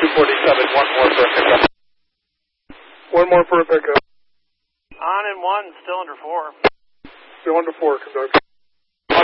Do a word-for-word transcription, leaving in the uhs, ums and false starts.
two forty-seven, one more for a pickup. One more for a pickup. On and one, still under four. Still under four, conductor.